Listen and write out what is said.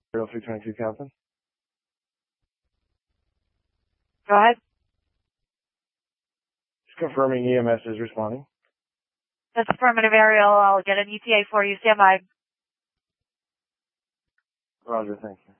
0322 Captain. Go ahead. Just confirming EMS is responding. That's affirmative, Ariel. I'll get an ETA for you. Stand by. Roger, thank you.